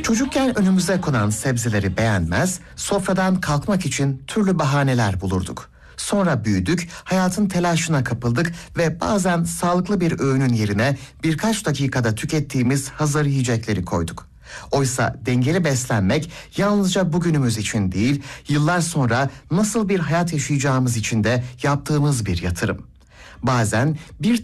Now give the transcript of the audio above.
Çocukken önümüze konan sebzeleri beğenmez, sofradan kalkmak için türlü bahaneler bulurduk. Sonra büyüdük, hayatın telaşına kapıldık ve bazen sağlıklı bir öğünün yerine birkaç dakikada tükettiğimiz hazır yiyecekleri koyduk. Oysa dengeli beslenmek yalnızca bugünümüz için değil, yıllar sonra nasıl bir hayat yaşayacağımız için de yaptığımız bir yatırım. Bazen bir